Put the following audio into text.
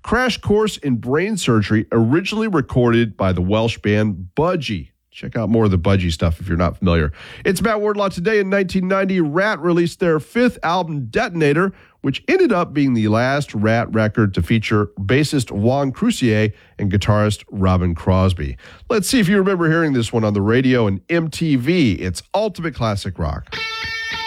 Crash Course in Brain Surgery, originally recorded by the Welsh band Budgie. Check out more of the Budgie stuff if you're not familiar. It's Matt Wardlaw. Today in 1990, Rat released their fifth album, Detonator, which ended up being the last Rat record to feature bassist Juan Croucier and guitarist Robin Crosby. Let's see if you remember hearing this one on the radio and MTV. It's Ultimate Classic Rock.